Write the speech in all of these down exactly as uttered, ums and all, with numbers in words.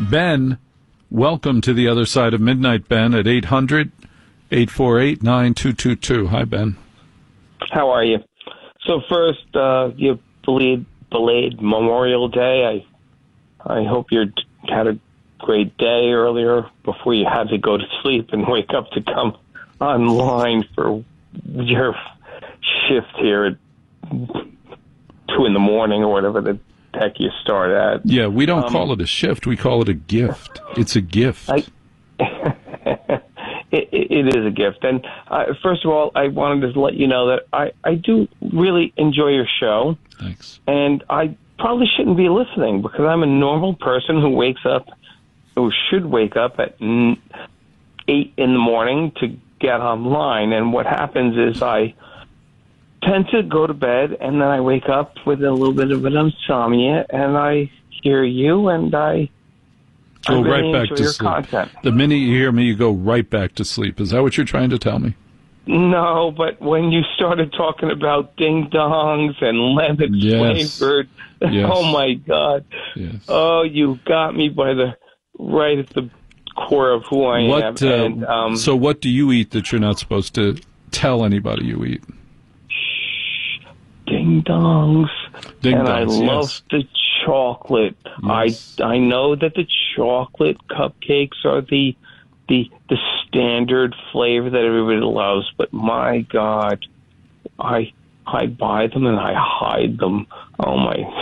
Ben, welcome to the other side of midnight, Ben, at eight hundred, eight four eight, nine two two two. Hi, Ben. How are you? So first, uh, you belated, belated Memorial Day. I I hope you had a great day earlier before you had to go to sleep and wake up to come online for your shift here at two in the morning or whatever the heck you start at. Yeah, we don't um, call it a shift. We call it a gift. It's a gift. I, it, it is a gift. And uh, first of all, I wanted to let you know that I, I do really enjoy your show. Thanks. And I probably shouldn't be listening because I'm a normal person who wakes up, who should wake up at eight in the morning to get online. And what happens is I tend to go to bed, and then I wake up with a little bit of an insomnia, and I hear you, and I go I really right back enjoy to your sleep. content. The minute you hear me, you go right back to sleep. Is that what you're trying to tell me? No, but when you started talking about ding-dongs and lemon Yes. flavored, Yes. oh, my God. Yes. Oh, you got me by the right at the core of who I What, am. uh, And, um, so what do you eat that you're not supposed to tell anybody you eat? Ding-dongs. Ding and I dongs, love yes. the chocolate. Yes. I I know that the chocolate cupcakes are the the the standard flavor that everybody loves, but my God, I I buy them and I hide them. Oh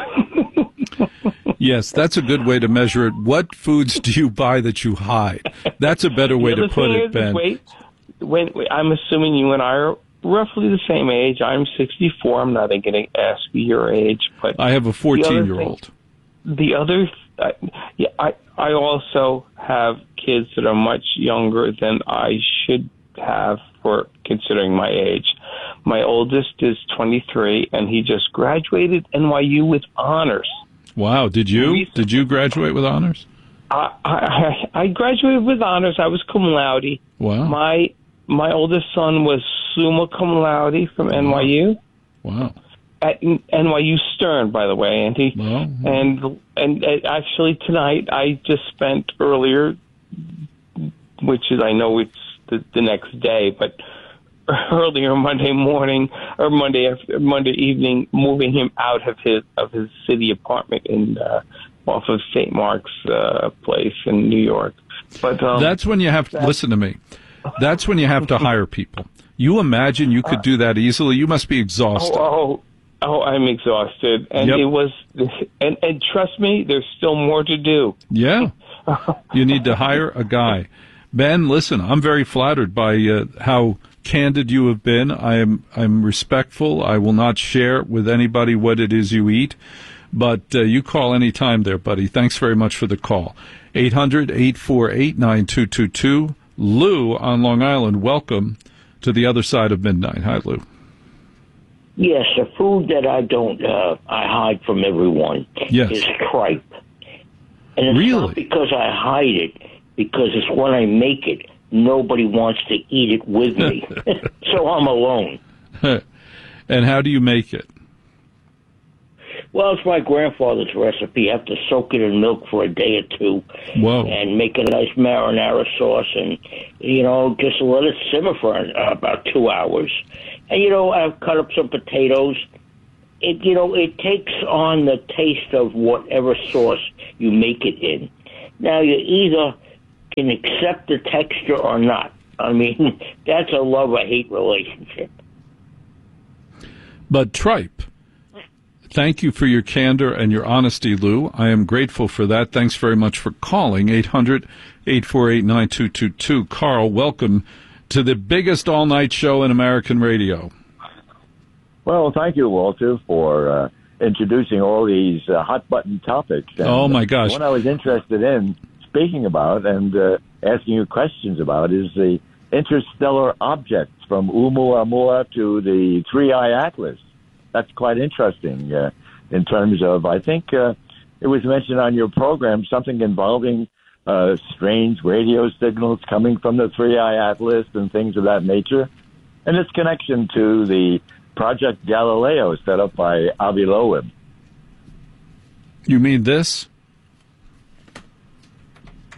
my! Yes, that's a good way to measure it. What foods do you buy that you hide? That's a better way The to other put thing it, is, Ben. Wait, when I'm assuming you and I are roughly the same age. I'm sixty-four. I'm not going to ask you your age, but I have a fourteen-year-old. The other, uh, yeah, I I also have kids that are much younger than I should have for considering my age. My oldest is twenty-three, and he just graduated N Y U with honors. Wow, did you? Recently. Did you graduate with honors? I, I I graduated with honors. I was cum laude. Wow. My my oldest son was summa cum laude from N Y U. Wow. At N Y U Stern, by the way, and he Well, and and uh, actually tonight I just spent earlier, which is I know it's the, the next day, but earlier Monday morning or Monday after, Monday evening, moving him out of his of his city apartment in uh, off of Saint Mark's uh, place in New York. But um, that's when you have to listen to me. That's when you have to hire people. You imagine you could do that easily? You must be exhausted. Oh, oh, oh I'm exhausted, and Yep. it was, and, and trust me, there's still more to do. Yeah. You need to hire a guy. Ben, listen, I'm very flattered by uh, how candid you have been. I am I'm respectful. I will not share with anybody what it is you eat. But uh, you call any time there, buddy. Thanks very much for the call. eight hundred, eight four eight, nine two two two. Lou on Long Island, welcome to the other side of midnight. Hi, Lou. Yes, a food that I don't, uh, I hide from everyone Yes. is tripe. And it's Really? not because I hide it, because it's when I make it, nobody wants to eat it with me. So I'm alone. And how do you make it? Well, it's my grandfather's recipe. You have to soak it in milk for a day or two. Whoa. And make a nice marinara sauce and, you know, just let it simmer for uh, about two hours. And, you know, I've cut up some potatoes. It, you know, it takes on the taste of whatever sauce you make it in. Now, you either can accept the texture or not. I mean, that's a love-or-hate relationship. But tripe. Thank you for your candor and your honesty, Lou. I am grateful for that. Thanks very much for calling. eight hundred, eight four eight, nine two two two. Carl, welcome to the biggest all-night show in American radio. Well, thank you, Walter, for uh, introducing all these uh, hot-button topics. And Oh, my gosh. What I was interested in speaking about and uh, asking you questions about is the interstellar objects from Oumuamua to the Three-Eye Atlas. That's quite interesting uh, in terms of, I think uh, it was mentioned on your program, something involving uh, strange radio signals coming from the Three-Eye Atlas and things of that nature, and its connection to the Project Galileo set up by Avi Loeb. You mean this?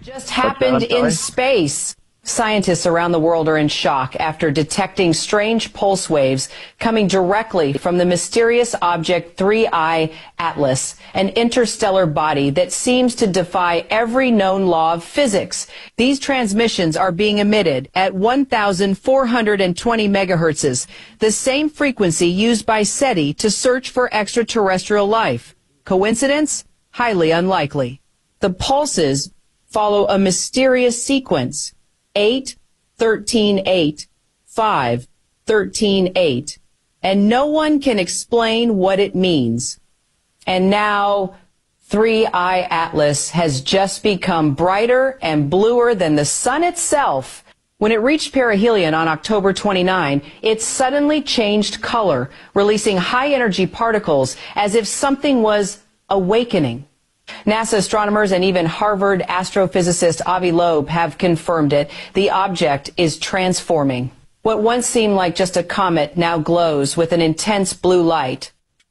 Just happened in space. Scientists around the world are in shock after detecting strange pulse waves coming directly from the mysterious object three I Atlas, an interstellar body that seems to defy every known law of physics. These transmissions are being emitted at one thousand four hundred twenty megahertzes, the same frequency used by SETI to search for extraterrestrial life. Coincidence? Highly unlikely. The pulses follow a mysterious sequence. eight, thirteen, eight, five, thirteen, eight, and no one can explain what it means. And now, three I Atlas has just become brighter and bluer than the sun itself. When it reached perihelion on October twenty-ninth, it suddenly changed color, releasing high-energy particles as if something was awakening. NASA astronomers and even Harvard astrophysicist Avi Loeb have confirmed it. The object is transforming. What once seemed like just a comet now glows with an intense blue light.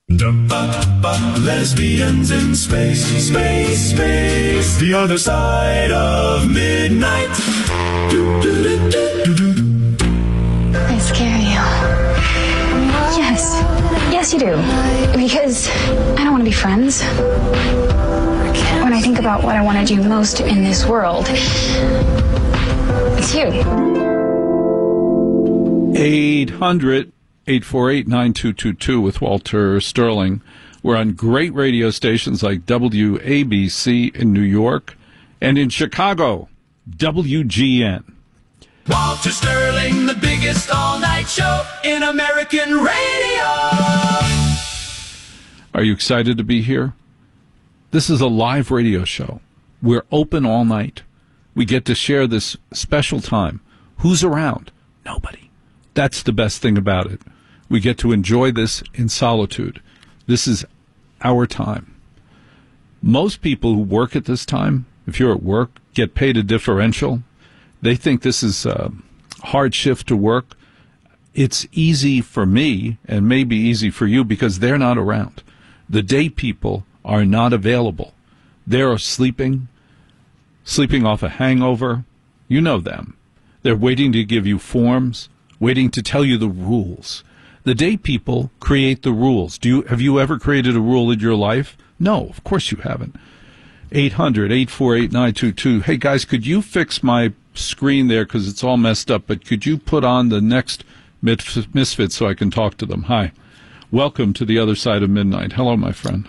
Lesbians in space, space, space. The other side of midnight. I scare you. Yes. Yes, you do. Because I don't want to be friends. When I think about what I want to do most in this world, it's you. eight hundred, eight four eight, nine two two two with Walter Sterling. We're on great radio stations like W A B C in New York and in Chicago, W G N. Walter Sterling, the biggest all-night show in American radio. Are you excited to be here? This is a live radio show. We're open all night. We get to share this special time. Who's around? Nobody. That's the best thing about it. We get to enjoy this in solitude. This is our time. Most people who work at this time, if you're at work, get paid a differential. They think this is a hard shift to work. It's easy for me and maybe easy for you because they're not around. The day people are not available. They're sleeping, sleeping off a hangover. You know them. They're waiting to give you forms, waiting to tell you the rules. The day people create the rules. Do you have you ever created a rule in your life? No, of course you haven't. eight hundred, eight four eight, nine two two. Hey, guys, could you fix my screen there because it's all messed up, but could you put on the next Misfit so I can talk to them? Hi. Welcome to the other side of midnight. Hello, my friend.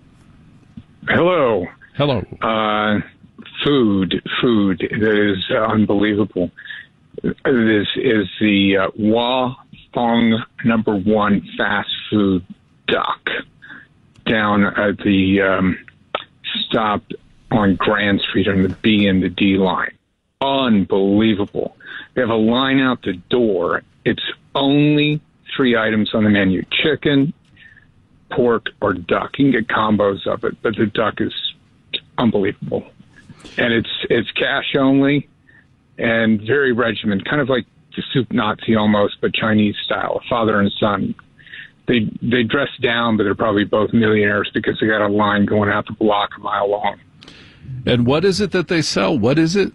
Hello. Hello. Uh, food, food that is uh, unbelievable. This is the uh, Hua Fong number one fast food duck down at the um, stop on Grand Street on the B and the D line. Unbelievable. They have a line out the door. It's only three items on the menu: chicken, pork, or duck. You can get combos of it, but the duck is unbelievable. And it's it's cash only and very regimented, kind of like the soup Nazi almost, but Chinese style, father and son. They they dress down, but they're probably both millionaires because they got a line going out the block a mile long. And what is it that they sell? What is it?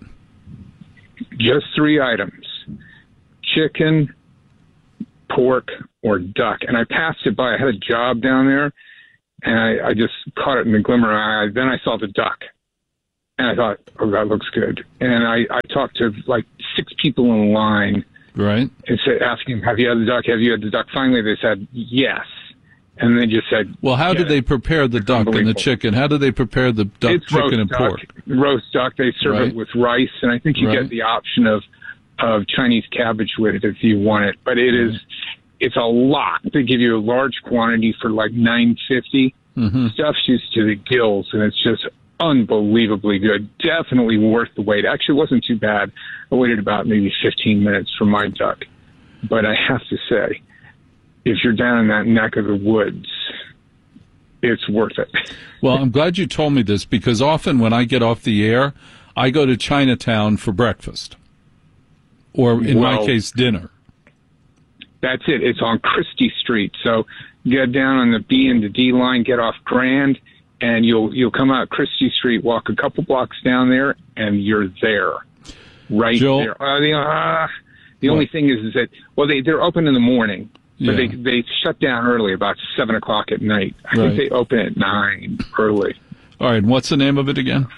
Just three items: chicken, pork, or duck. And I passed it by. I had a job down there, and I, I just caught it in the glimmer of my eye. Then I saw the duck, and I thought, oh, that looks good. And I, I talked to like six people in line, right? And said, asking, have you had the duck? Have you had the duck? Finally, they said, yes. And they just said, well, how did it. they prepare the duck and the chicken? How do they prepare the duck, it's chicken, and duck, pork? Roast duck. They serve right. it with rice, and I think you right. get the option of of Chinese cabbage with it if you want it. But it is, it's a lot. They give you a large quantity for like nine fifty. Mm-hmm. Stuff's used to the gills, and it's just unbelievably good. Definitely worth the wait. Actually, it wasn't too bad. I waited about maybe fifteen minutes for my duck. But I have to say, if you're down in that neck of the woods, it's worth it. Well, I'm glad you told me this, because often when I get off the air, I go to Chinatown for breakfast. Or, in well, my case, dinner. That's it. It's on Christie Street. So get down on the B and the D line, get off Grand, and you'll you'll come out Christie Street, walk a couple blocks down there, and you're there, right Joel? there. Uh, the uh, the only thing is, is that well, they they're open in the morning, but Yeah. they they shut down early, about seven o'clock at night. I Right. think they open at nine early. All right, and what's the name of it again?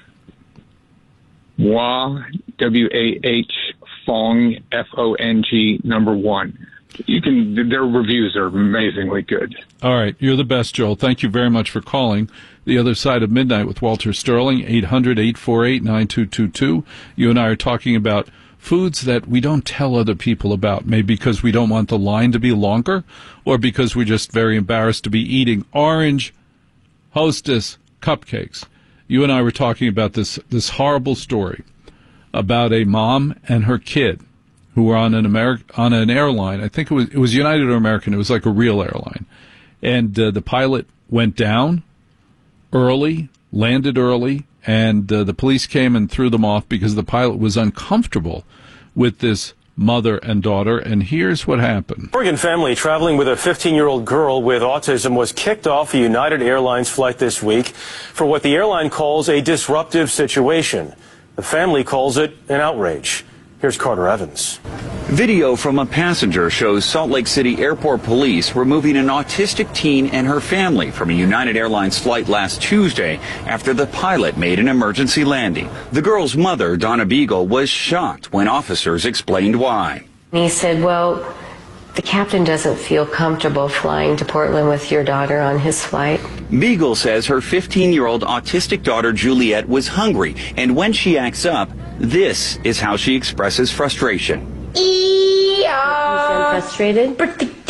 Wah, W A H Fong, F O N G, number one. You can. Their reviews are amazingly good. All right, you're the best, Joel. Thank you very much for calling The Other Side of Midnight with Walter Sterling, eight hundred, eight four eight, nine two two two. You and I are talking about foods that we don't tell other people about, maybe because we don't want the line to be longer or because we're just very embarrassed to be eating orange Hostess cupcakes. You and I were talking about this, this horrible story about a mom and her kid who were on an Ameri- on an airline. I think it was it was United or American. It was like a real airline. And uh, the pilot went down early, landed early, and uh, the police came and threw them off because the pilot was uncomfortable with this mother and daughter. And here's what happened. Oregon family traveling with a fifteen-year-old girl with autism was kicked off a United Airlines flight this week for what the airline calls a disruptive situation. The family calls it an outrage. Here's Carter Evans. Video from a passenger shows Salt Lake City Airport police removing an autistic teen and her family from a United Airlines flight last Tuesday after the pilot made an emergency landing. The girl's mother, Donna Beagle, was shocked when officers explained why. He said, well, the captain doesn't feel comfortable flying to Portland with your daughter on his flight. Beagle says her fifteen-year-old autistic daughter, Juliet, was hungry, and when she acts up, this is how she expresses frustration. Yeah. Frustrated?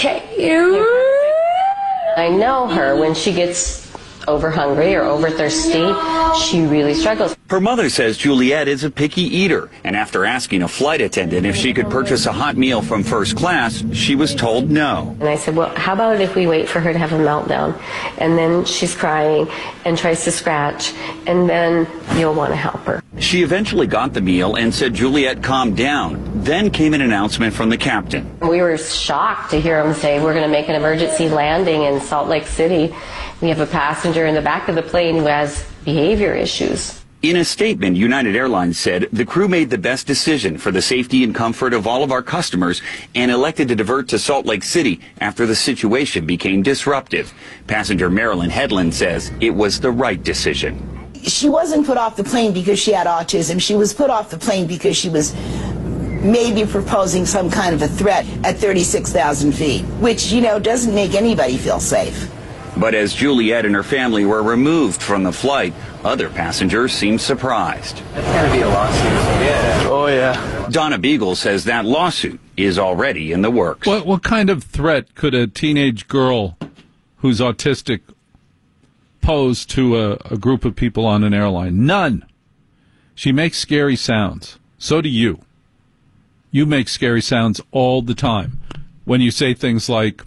I know her. When she gets over hungry or over thirsty, she really struggles. Her mother says Juliet is a picky eater, and after asking a flight attendant if she could purchase a hot meal from first class, she was told no. And I said, well, how about if we wait for her to have a meltdown, and then she's crying and tries to scratch, and then you'll want to help her. She eventually got the meal and said Juliet calmed down. Then came an announcement from the captain. We were shocked to hear him say, we're going to make an emergency landing in Salt Lake City. We have a passenger in the back of the plane who has behavior issues. In a statement, United Airlines said the crew made the best decision for the safety and comfort of all of our customers and elected to divert to Salt Lake City after the situation became disruptive. Passenger Marilyn Headland says it was the right decision. She wasn't put off the plane because she had autism. She was put off the plane because she was maybe proposing some kind of a threat at thirty-six thousand feet, which, you know, doesn't make anybody feel safe. But as Juliet and her family were removed from the flight, other passengers seemed surprised. That's gotta be a lawsuit. Yeah. Oh, yeah. Donna Beagle says that lawsuit is already in the works. What what kind of threat could a teenage girl who's autistic pose to a, a group of people on an airline? None. She makes scary sounds. So do you. You make scary sounds all the time when you say things like,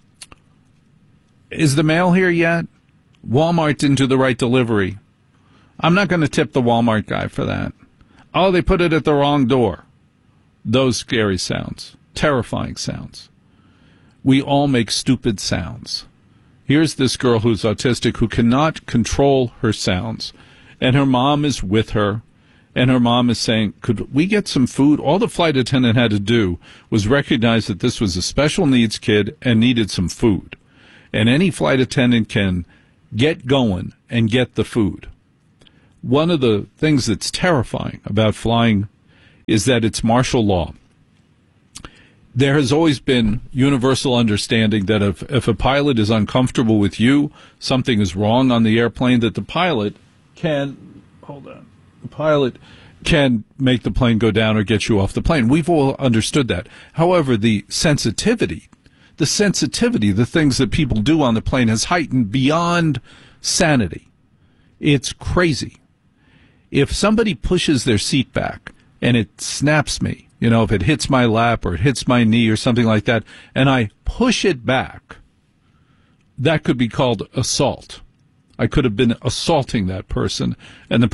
is the mail here yet? Walmart didn't do the right delivery. I'm not going to tip the Walmart guy for that. Oh, they put it at the wrong door. Those scary sounds. Terrifying sounds. We all make stupid sounds. Here's this girl who's autistic who cannot control her sounds, and her mom is with her, and her mom is saying, could we get some food? All the flight attendant had to do was recognize that this was a special needs kid and needed some food. And any flight attendant can get going and get the food. One of the things that's terrifying about flying is that it's martial law. There has always been universal understanding that if, if a pilot is uncomfortable with you, something is wrong on the airplane, that the pilot can, hold on, the pilot can make the plane go down or get you off the plane. We've all understood that. However, the sensitivity The sensitivity, the things that people do on the plane has heightened beyond sanity. It's crazy. If somebody pushes their seat back and it snaps me, you know, if it hits my lap or it hits my knee or something like that, and I push it back, that could be called assault. I could have been assaulting that person, and the